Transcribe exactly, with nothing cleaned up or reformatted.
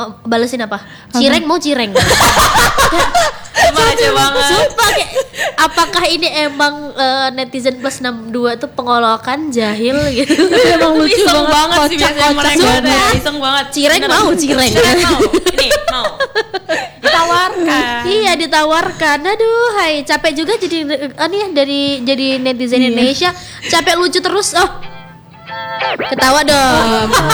mau balesin apa? Cireng mau cireng. Cuma aja banget. Sumpah kayak, apakah ini emang uh, netizen plus enam puluh dua tuh pengolokan jahil gitu. Emang lucu Iseng banget, banget sih biasanya mereka Sumpah. ada. Iseng banget. Cireng Beneran. mau cireng. Cireng mau. Ini mau. Ditawarkan. Iya ditawarkan. Aduh, hai capek juga jadi uh, nih dari jadi netizen Iya. Indonesia. Capek lucu terus. Oh. Ketawa dong.